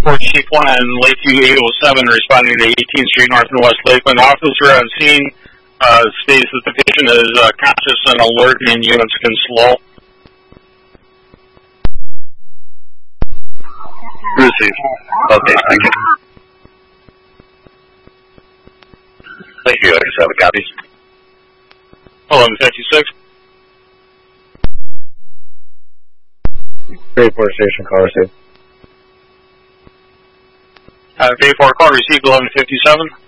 Fort Chief 1 and Lakeview 807 responding to 18th Street North and West Lakeland. Officer on scene states that the patient is conscious and alert and units can slow. Received. Okay, thank you. Thank you. I just have a copy. 1156. Bayport Station, call received. Bayport call received 1157.